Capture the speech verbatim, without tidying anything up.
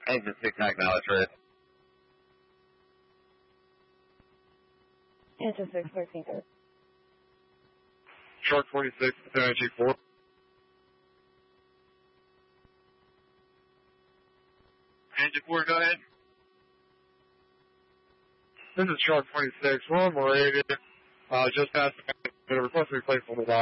Engine six, acknowledge red. Engine six, thirteen, sir. Shark forty-six, energy four. Engine four, go ahead. This is Shark forty-six. We're on Moravia. Uh, just past the request to be placed on the dock.